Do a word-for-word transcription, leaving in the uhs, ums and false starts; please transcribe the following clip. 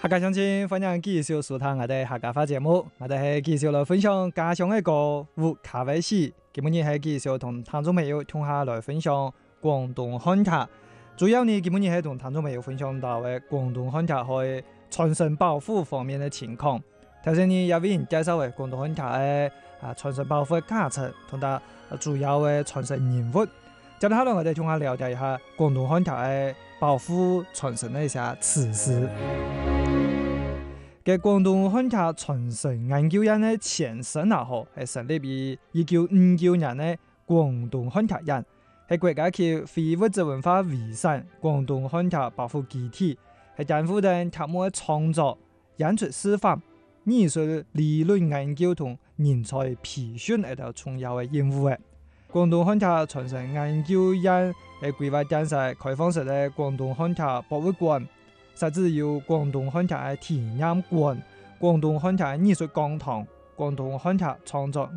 客家鄉親，歡迎繼續收聽我哋客家話節目。我哋係繼續來分享家鄉嘅歌舞卡威史。今日係繼續同聽眾朋友同下來分享廣東漢卡。主要呢，今日係同聽眾朋友分享到嘅廣東漢卡喺傳承保護方面嘅情況。頭先呢，有位人介紹嘅廣東漢卡嘅啊傳承保護嘅價值同埋主要嘅傳承人物。接下來我哋同下了解一下廣東漢卡嘅保護傳承嘅一些事實。嘅廣東漢卡傳承研究院嘅前身啊，嗬係成立於一九五九年嘅廣東漢卡院，係國家級非物質文化遺產廣東漢卡保護基地，係擔負緊卡木嘅創作、演出示範、藝術理論研究同人才培訓一條重要嘅任務嘅。廣東漢卡傳承研究院係規劃建設開放式嘅廣東漢卡博物館。設置有廣東漢卡嘅體驗館、廣東漢卡藝術講堂、廣東漢卡創作